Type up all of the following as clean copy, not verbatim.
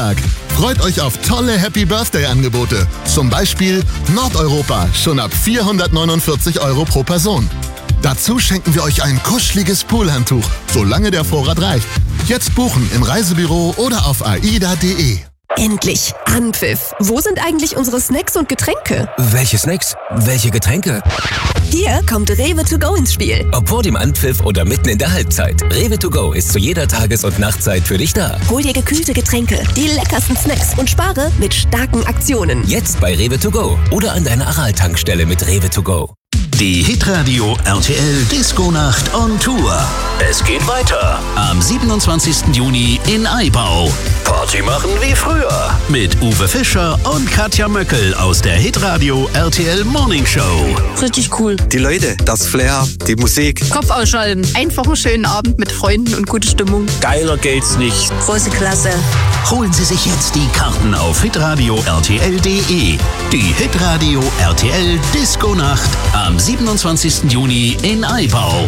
Freut euch auf tolle Happy Birthday Angebote. Zum Beispiel Nordeuropa schon ab 449 € pro Person. Dazu schenken wir euch ein kuscheliges Poolhandtuch, solange der Vorrat reicht. Jetzt buchen im Reisebüro oder auf aida.de. Endlich Anpfiff. Wo sind eigentlich unsere Snacks und Getränke? Welche Snacks? Welche Getränke? Hier kommt Rewe to go ins Spiel. Ob vor dem Anpfiff oder mitten in der Halbzeit, Rewe to go ist zu jeder Tages- und Nachtzeit für dich da. Hol dir gekühlte Getränke, die leckersten Snacks und spare mit starken Aktionen. Jetzt bei Rewe to go oder an deiner Aral-Tankstelle mit Rewe to go. Die Hitradio RTL Disco-Nacht on Tour. Es geht weiter am 27. Juni in Aibau. Party machen wie früher mit Uwe Fischer und Katja Möckel aus der Hitradio RTL Morning Show. Richtig cool. Die Leute, das Flair, die Musik. Kopf ausschalten. Einfach einen schönen Abend mit Freunden und gute Stimmung. Geiler geht's nicht. Große Klasse. Holen Sie sich jetzt die Karten auf hitradio rtl.de. Die Hitradio RTL Disco-Nacht am 27. Juni in Aibau.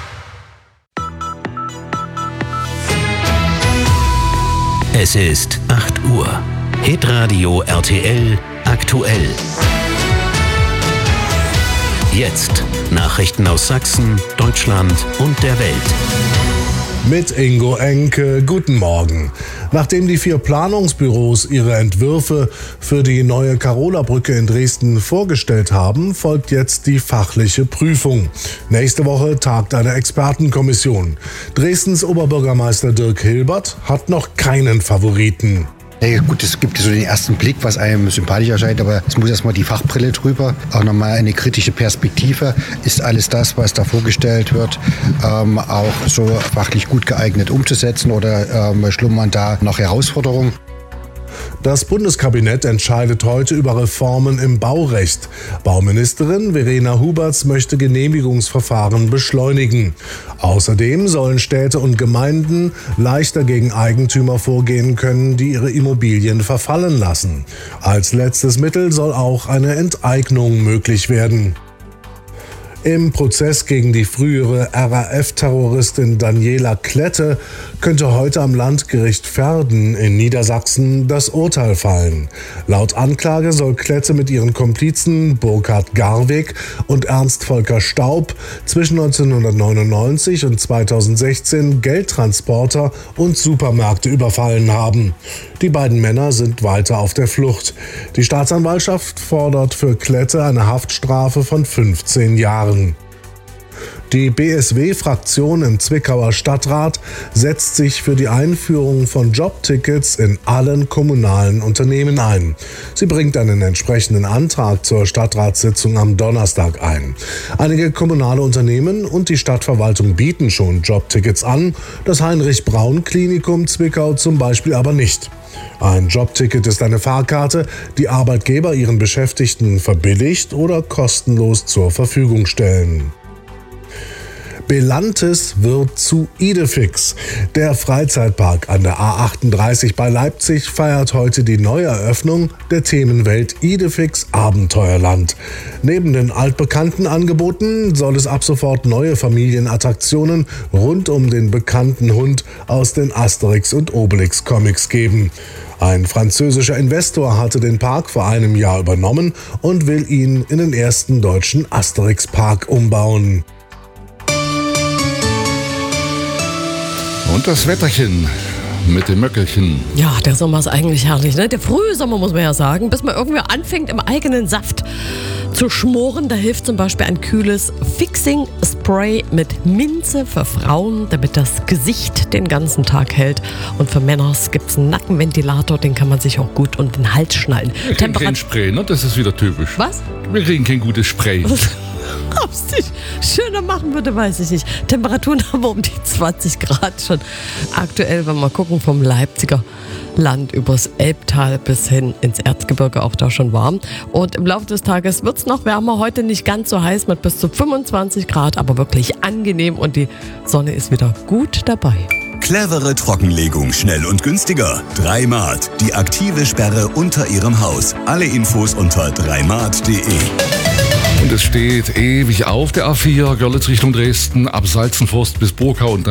Es ist 8 Uhr. Hitradio RTL aktuell. Jetzt Nachrichten aus Sachsen, Deutschland und der Welt. Mit Ingo Enke, guten Morgen. Nachdem die 4 Planungsbüros ihre Entwürfe für die neue Karola-Brücke in Dresden vorgestellt haben, folgt jetzt die fachliche Prüfung. Nächste Woche tagt eine Expertenkommission. Dresdens Oberbürgermeister Dirk Hilbert hat noch keinen Favoriten. Ja, gut, es gibt so den ersten Blick, was einem sympathisch erscheint, aber es muss erstmal die Fachbrille drüber, auch nochmal eine kritische Perspektive. Ist alles das, was da vorgestellt wird, auch so fachlich gut geeignet umzusetzen oder schlummern da noch Herausforderungen? Das Bundeskabinett entscheidet heute über Reformen im Baurecht. Bauministerin Verena Huberts möchte Genehmigungsverfahren beschleunigen. Außerdem sollen Städte und Gemeinden leichter gegen Eigentümer vorgehen können, die ihre Immobilien verfallen lassen. Als letztes Mittel soll auch eine Enteignung möglich werden. Im Prozess gegen die frühere RAF-Terroristin Daniela Klette könnte heute am Landgericht Verden in Niedersachsen das Urteil fallen. Laut Anklage soll Klette mit ihren Komplizen Burkhard Garweg und Ernst Volker Staub zwischen 1999 und 2016 Geldtransporter und Supermärkte überfallen haben. Die beiden Männer sind weiter auf der Flucht. Die Staatsanwaltschaft fordert für Klette eine Haftstrafe von 15 Jahren. Die BSW-Fraktion im Zwickauer Stadtrat setzt sich für die Einführung von Jobtickets in allen kommunalen Unternehmen ein. Sie bringt einen entsprechenden Antrag zur Stadtratssitzung am Donnerstag ein. Einige kommunale Unternehmen und die Stadtverwaltung bieten schon Jobtickets an, das Heinrich-Braun-Klinikum Zwickau zum Beispiel aber nicht. Ein Jobticket ist eine Fahrkarte, die Arbeitgeber ihren Beschäftigten verbilligt oder kostenlos zur Verfügung stellen. Belantes wird zu Idefix. Der Freizeitpark an der A38 bei Leipzig feiert heute die Neueröffnung der Themenwelt Idefix Abenteuerland. Neben den altbekannten Angeboten soll es ab sofort neue Familienattraktionen rund um den bekannten Hund aus den Asterix und Obelix Comics geben. Ein französischer Investor hatte den Park vor einem Jahr übernommen und will ihn in den ersten deutschen Asterix-Park umbauen. Und das Wetterchen mit dem Möckelchen. Ja, der Sommer ist eigentlich herrlich, ne? Der frühe Sommer, muss man ja sagen, bis man irgendwie anfängt, im eigenen Saft zu schmoren. Da hilft zum Beispiel ein kühles Fixing-Spray mit Minze für Frauen, damit das Gesicht den ganzen Tag hält. Und für Männer gibt es einen Nackenventilator, den kann man sich auch gut um den Hals schnallen. Wir kriegen kein Spray, ne? Das ist wieder typisch. Was? Wir kriegen kein gutes Spray. Ob es dich schöner machen würde, weiß ich nicht. Temperaturen haben wir um die 20 Grad schon. Aktuell, wenn wir gucken, vom Leipziger Land übers Elbtal bis hin ins Erzgebirge, auch da schon warm. Und im Laufe des Tages wird es noch wärmer. Heute nicht ganz so heiß mit bis zu 25 Grad, aber wirklich angenehm und die Sonne ist wieder gut dabei. Clevere Trockenlegung, schnell und günstiger. 3Mart, die aktive Sperre unter Ihrem Haus. Alle Infos unter 3mart.de. Und es steht ewig auf der A4, Görlitz Richtung Dresden, ab Salzenforst bis Burkau und